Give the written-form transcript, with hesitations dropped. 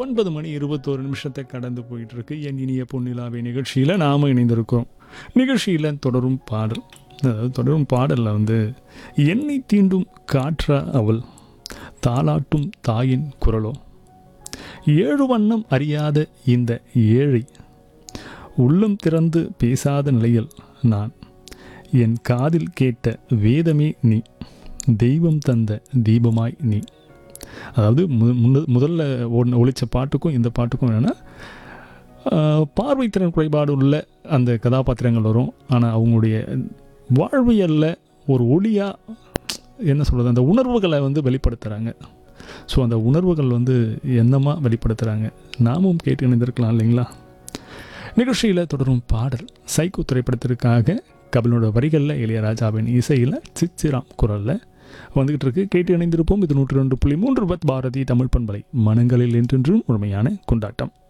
9:21 கடந்து போயிட்டு இருக்கு. என் இனிய பொன்னிலாவே நிகழ்ச்சியில் நாம் இணைந்திருக்கிறோம். நிகழ்ச்சியில் தொடரும் பாடல், அதாவது தொடரும் பாடலில் வந்து என்னை தீண்டும் காற்றா அவள், தாலாட்டும் தாயின் குரலோ, ஏழு வண்ணம் அறியாத இந்த ஏழை, உள்ளம் திறந்து பேசாத நிலையில் நான், என் காதில் கேட்ட வேதமே நீ, தெய்வம் தந்த தீபமாய் நீ. அதாவது முதல்ல ஒழித்த பாட்டுக்கும் இந்த பாட்டுக்கும் என்னென்னா, பார்வைத்திறன் குறைபாடு உள்ள அந்த கதாபாத்திரங்கள் வரும். ஆனால் அவங்களுடைய வாழ்வியலில் ஒரு ஒளியாக என்ன சொல்கிறது, அந்த உணர்வுகளை வந்து வெளிப்படுத்துகிறாங்க. ஸோ அந்த உணர்வுகள் வந்து என்னமாக வெளிப்படுத்துகிறாங்க, நாமும் கேட்டு இணைந்திருக்கலாம் இல்லைங்களா? நிகழ்ச்சியில் தொடரும் பாடல் சைக்கோ திரைப்படத்திற்காக கபிலனோட வரிகளில் இளையராஜாவின் இசையில் சிச்சிராம் குரலில் வந்துக்கிட்டு இருக்கு. கேட்டு இணைந்திருப்போம். இது 102.3 பாரதி தமிழ் பண்பலை, மனங்களில் என்றென்றும் முழுமையான கொண்டாட்டம்.